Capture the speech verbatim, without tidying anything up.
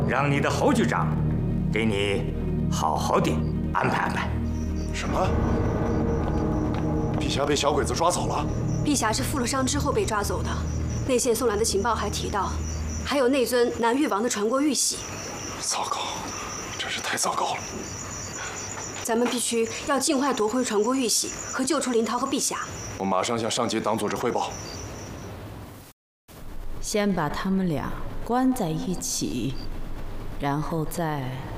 让你的侯局长给你好好的安排安排。 什么？陛下被小鬼子抓走了？ 陛下是负了伤之后被抓走的。内线送来的情报还提到，还有内尊南域王的传国玉玺。 糟糕，真是太糟糕了！ 咱们必须要尽快夺回传国玉玺和救出林涛和陛下。 我马上向上级党组织汇报。 先把他们俩关在一起，然后再